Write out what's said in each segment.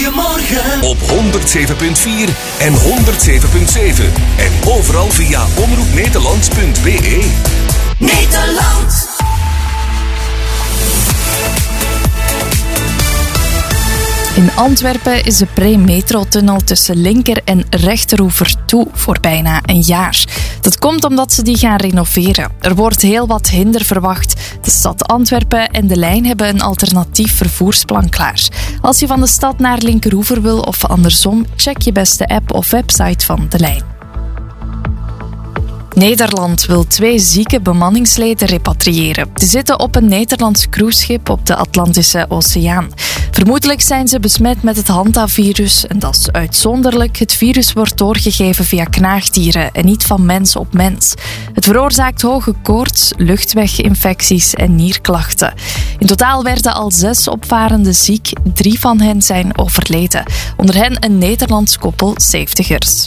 Goedemorgen. Op 107.4 en 107.7. En overal via omroepnederlands.be. Nederland. In Antwerpen is de Pre-Metro-tunnel tussen linker- en rechteroever toe voor bijna een jaar. Dat komt omdat ze die gaan renoveren. Er wordt heel wat hinder verwacht. De stad Antwerpen en de lijn hebben een alternatief vervoersplan klaar. Als je van de stad naar linkeroever wil of andersom, check je beste app of website van de lijn. Nederland wil 2 zieke bemanningsleden repatriëren. Ze zitten op een Nederlands cruiseschip op de Atlantische Oceaan. Vermoedelijk zijn ze besmet met het Hanta-virus en dat is uitzonderlijk. Het virus wordt doorgegeven via knaagdieren en niet van mens op mens. Het veroorzaakt hoge koorts, luchtweginfecties en nierklachten. In totaal werden al 6 opvarenden ziek. 3 van hen zijn overleden. Onder hen een Nederlands koppel 70ers.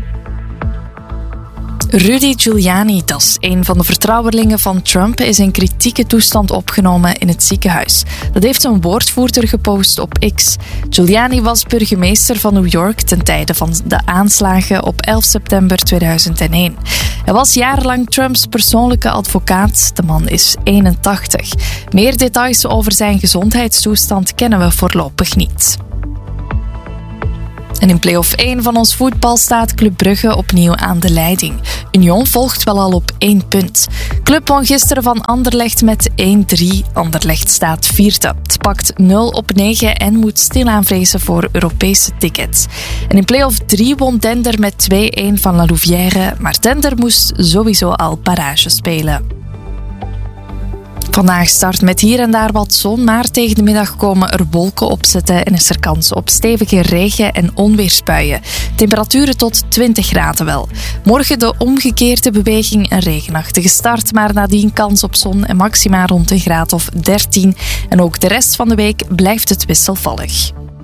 Rudy Giuliani, dat is een van de vertrouwelingen van Trump, is in kritieke toestand opgenomen in het ziekenhuis. Dat heeft een woordvoerder gepost op X. Giuliani was burgemeester van New York ten tijde van de aanslagen op 11 september 2001. Hij was jarenlang Trumps persoonlijke advocaat. De man is 81. Meer details over zijn gezondheidstoestand kennen we voorlopig niet. En in play-off 1 van ons voetbal staat Club Brugge opnieuw aan de leiding. Union volgt wel al op 1 punt. Club won gisteren van Anderlecht met 1-3. Anderlecht staat 4e. Het pakt 0 op 9 en moet stilaan vrezen voor Europese tickets. En in play-off 3 won Dender met 2-1 van La Louvière, maar Dender moest sowieso al barrage spelen. Vandaag start met hier en daar wat zon, maar tegen de middag komen er wolken opzetten en is er kans op stevige regen- en onweersbuien. Temperaturen tot 20 graden wel. Morgen de omgekeerde beweging, een regenachtige start, maar nadien kans op zon en maxima rond een graad of 13. En ook de rest van de week blijft het wisselvallig.